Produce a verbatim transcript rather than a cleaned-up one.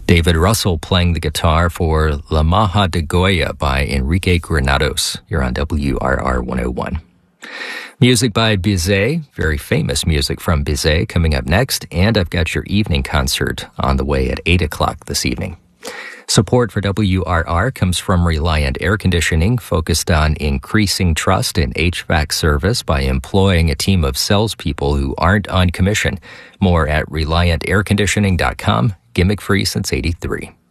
David Russell playing the guitar for La Maja de Goya by Enrique Granados. You're on W R R one oh one. Music by Bizet, very famous music from Bizet coming up next, and I've got your evening concert on the way at eight o'clock this evening. Support for W R R comes from Reliant Air Conditioning, focused on increasing trust in H V A C service by employing a team of salespeople who aren't on commission. More at reliant air conditioning dot com, gimmick free since eighty-three.